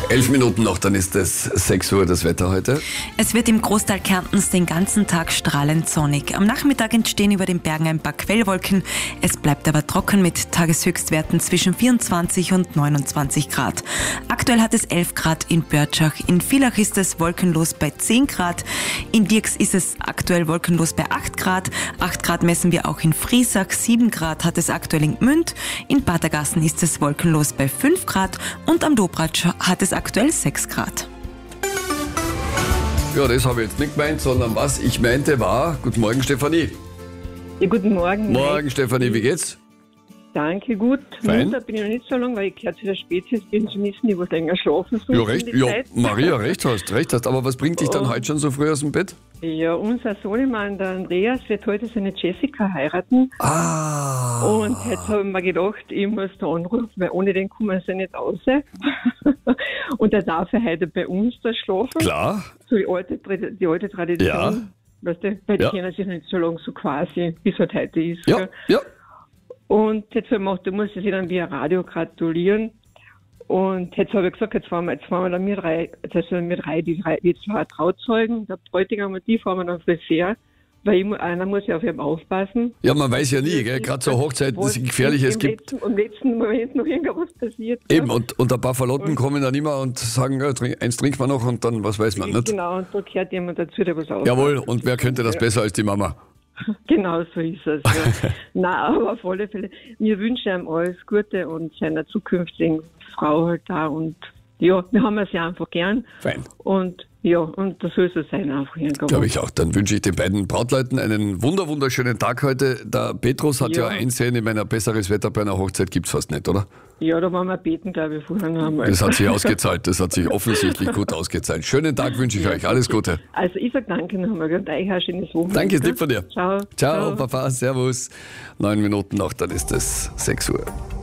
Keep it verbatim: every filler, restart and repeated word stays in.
Elf Minuten noch, dann ist es sechs Uhr das Wetter heute. Es wird im Großteil Kärntens den ganzen Tag strahlend sonnig. Am Nachmittag entstehen über den Bergen ein paar Quellwolken. Es bleibt aber trocken mit Tageshöchstwerten zwischen vierundzwanzig und neunundzwanzig Grad. Aktuell hat es elf Grad in Börtschach. In Villach ist es wolkenlos bei zehn Grad. In Dirks ist es aktuell wolkenlos bei acht Grad. acht Grad messen wir auch in Friesach. sieben Grad hat es aktuell in Gmünd. In Patergassen ist es wolkenlos bei fünf Grad. Und am Dobratsch hat es aktuell sechs Grad. Ja, das habe ich jetzt nicht gemeint, sondern was ich meinte war, guten Morgen Stefanie. Ja, guten Morgen. Morgen Stefanie, wie geht's? Danke, gut. Fein. Munter bin ich noch nicht so lange, weil ich gehöre zu der Spezies, bin zu müssen, ich wollte länger schlafen. Ja, recht, ja, Maria, recht hast, recht hast. Aber was bringt dich dann Oh. heute schon so früh aus dem Bett? Ja, unser Sohnemann, der Andreas, wird heute seine Jessica heiraten. Ah. Und jetzt habe ich mir gedacht, ich muss da anrufen, weil ohne den kommen sie nicht raus. Und er darf ja heute bei uns da schlafen. Klar. So die alte, Tra- die alte Tradition. Ja. Weißt du, weil die Ja. kennen sich nicht so lange, so quasi, bis halt heute ist. Ja, gell? ja. Und jetzt habe ich gedacht, du musst sie dann via Radio gratulieren. Und jetzt habe ich gesagt, jetzt fahren wir, jetzt fahren wir dann mit drei, jetzt sind wir drei, die, drei, die zwei Trauzeugen, der Bräutigam und die fahren wir dann Friseur, weil ich, mu- einer muss ja auf ihn aufpassen. Ja, man weiß ja nie, gell? Gerade zur Hochzeit, das ist gefährlich, es Im gibt letzten, im letzten Moment noch irgendwas passiert. gell? eben, und, und ein paar Verlotten kommen dann immer und sagen, ja, trink, eins trinken wir noch und dann, was weiß man nicht. Genau, und da gehört jemand dazu, der was aufpasst. Jawohl, und wer könnte das besser als die Mama? Genau so ist es. Ja. Nein, aber auf alle Fälle, wir wünschen ihm alles Gute und seiner zukünftigen Frau halt da. Und ja, wir haben es ja einfach gern. Fein. Und ja, und das soll so sein einfach irgendwo. Glaube ich auch. Dann wünsche ich den beiden Brautleuten einen wunder wunderschönen Tag heute. Der Petrus hat ja, Ja. einsehen, ich meine, ein besseres Wetter bei einer Hochzeit gibt es fast nicht, oder? Ja, da waren wir beten, glaube ich, vorher noch einmal. Das hat sich ausgezahlt. Das hat sich offensichtlich gut ausgezahlt. Schönen Tag wünsche ich euch. Alles Gute. Also ich sage danke noch einmal und euch ein schönes Wochenende. Danke, ist lieb von dir. Ciao. Ciao, Papa, servus. Neun Minuten noch, dann ist es sechs Uhr.